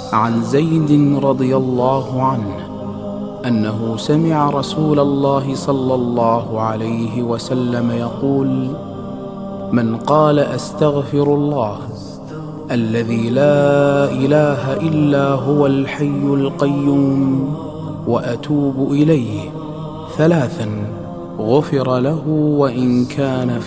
عن زيد رضي الله عنه أنه سمع رسول الله صلى الله عليه وسلم يقول: من قال أستغفر الله الذي لا إله إلا هو الحي القيوم وأتوب إليه 3 غفر له وإن كان